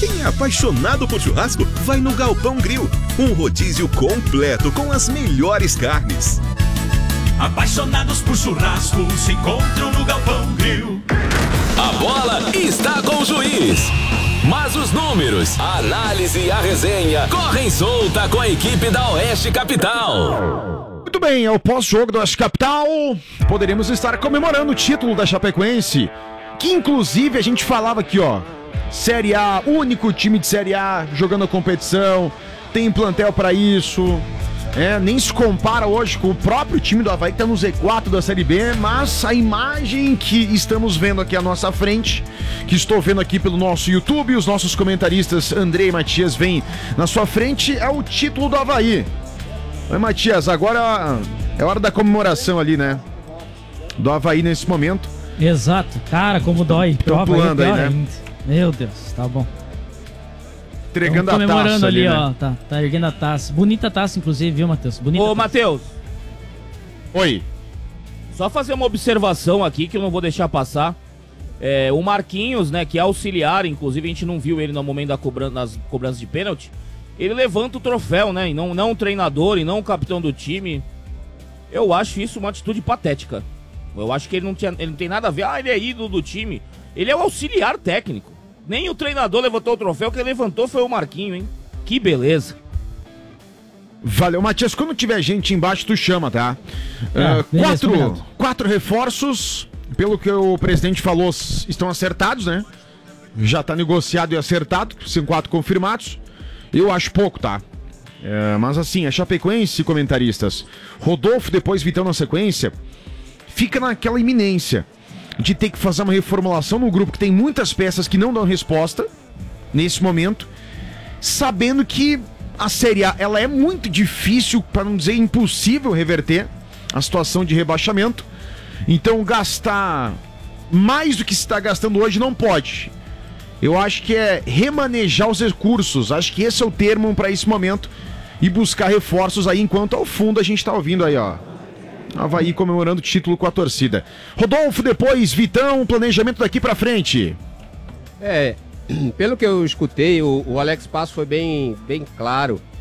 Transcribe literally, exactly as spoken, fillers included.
Quem é apaixonado por churrasco, vai no Galpão Grill. Um rodízio completo com as melhores carnes. Apaixonados por churrasco se encontram no Galpão Grill. A bola está com o juiz, mas os números, a análise e a resenha correm solta com a equipe da Oeste Capital. Muito bem, é o pós-jogo da Oeste Capital. Poderíamos estar comemorando o título da Chapecoense, que inclusive a gente falava aqui, ó, Série A, único time de Série A jogando a competição, tem plantel pra isso. É, nem se compara hoje com o próprio time do Avaí que tá no Z quatro da Série B, mas a imagem que estamos vendo aqui à nossa frente, que estou vendo aqui pelo nosso YouTube, os nossos comentaristas André e Matias vêm na sua frente, é o título do Avaí. Oi, Matias, agora é hora da comemoração ali, né? Do Avaí nesse momento. Exato, cara, como dói. Estão pulando aí, né? Ainda. Meu Deus, tá bom. Entregando a taça comemorando ali, ali, ó, né? tá, tá erguendo a taça. Bonita taça, inclusive, viu, Matheus? Bonita. Ô, Matheus. Oi. Só fazer uma observação aqui que eu não vou deixar passar. É, o Marquinhos, né, que é auxiliar, inclusive a gente não viu ele no momento da cobrança, das cobranças de pênalti. Ele levanta o troféu, né, e não, não o treinador e não o capitão do time. Eu acho isso uma atitude patética. Eu acho que ele não, tinha, ele não tem nada a ver. Ah, ele é ídolo do time. Ele é o auxiliar técnico. Nem o treinador levantou o troféu, quem levantou foi o Marquinho, hein? Que beleza. Valeu, Matias. Quando tiver gente embaixo, tu chama, tá? É, uh, beleza, quatro, combinado. quatro reforços, pelo que o presidente falou, s- estão acertados, né? Já tá negociado e acertado, são quatro confirmados. Eu acho pouco, tá? É, mas assim, a Chapecoense, comentaristas, Rodolfo, depois Vitão na sequência, fica naquela iminência de ter que fazer uma reformulação no grupo que tem muitas peças que não dão resposta nesse momento, sabendo que a Série A ela é muito difícil, para não dizer impossível, reverter a situação de rebaixamento. Então gastar mais do que se está gastando hoje não pode. Eu acho que é remanejar os recursos, acho que esse é o termo para esse momento, e buscar reforços aí, enquanto ao fundo a gente está ouvindo aí, ó, Avaí comemorando o título com a torcida. Rodolfo, depois Vitão, planejamento daqui pra frente. É, pelo que eu escutei, o, o Alex Passo foi bem, bem claro